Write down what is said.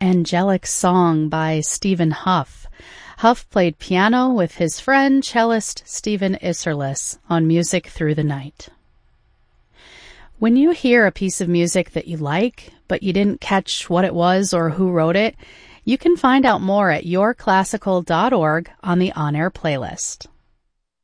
Angelic Song by Stephen Huff. Huff played piano with his friend, cellist Stephen Isserlis on Music Through the Night. When you hear a piece of music that you like, but you didn't catch what it was or who wrote it, you can find out more at yourclassical.org on the On Air playlist.